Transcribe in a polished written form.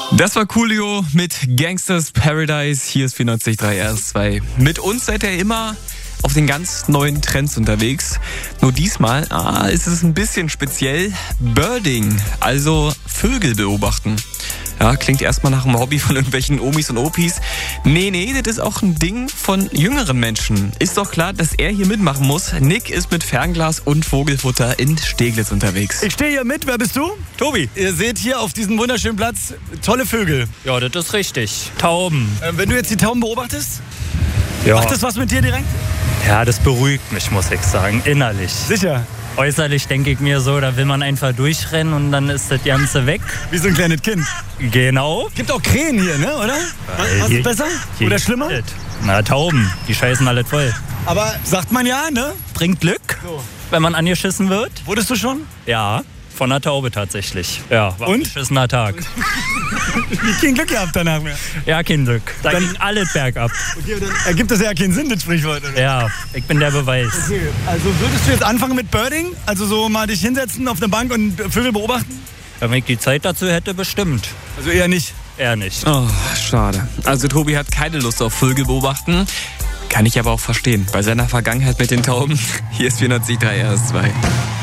Das war Coolio mit Gangsters Paradise. Hier ist 94.3 RS2. Mit uns seid ihr immer auf den ganz neuen Trends unterwegs. Nur diesmal ist es ein bisschen speziell. Birding, also Vögel beobachten. Ja, klingt erstmal nach einem Hobby von irgendwelchen Omis und Opis. Nee, das ist auch ein Ding von jüngeren Menschen. Ist doch klar, dass er hier mitmachen muss. Nick ist mit Fernglas und Vogelfutter in Steglitz unterwegs. Ich stehe hier mit. Wer bist du? Tobi. Ihr seht hier auf diesem wunderschönen Platz tolle Vögel. Ja, das ist richtig. Tauben. Wenn du jetzt die Tauben beobachtest, Ja. macht das was mit dir direkt? Ja, das beruhigt mich, muss ich sagen, innerlich. Sicher. Äußerlich denke ich mir so, da will man einfach durchrennen und dann ist das Ganze weg. Wie so ein kleines Kind. Genau. Gibt auch Krähen hier, ne? Oder? Was Hier- ist besser? hier Oder schlimmer? alles. Na, Tauben, die scheißen alles voll. Aber sagt man ja, ne? Bringt Glück, So. wenn man angeschissen wird. Wurdest du schon? Ja, von einer Taube tatsächlich. Ja, war Und? ein beschissener Tag. Kein Glück gehabt danach mehr. Ja, kein Glück. Da Dann- ging alles bergab. Okay, dann ergibt das ja keinen Sinn, das Sprichwort, oder? Ja, ich bin der Beweis. Okay, also würdest du jetzt anfangen mit Birding? Also so mal dich hinsetzen auf eine Bank und Vögel beobachten? Wenn ich die Zeit dazu hätte, bestimmt. Also eher nicht. Eher nicht. Oh, schade. Also Tobi hat keine Lust auf Vögel beobachten. Kann ich aber auch verstehen. Bei seiner Vergangenheit mit den Tauben. Hier ist 94.3 RS2.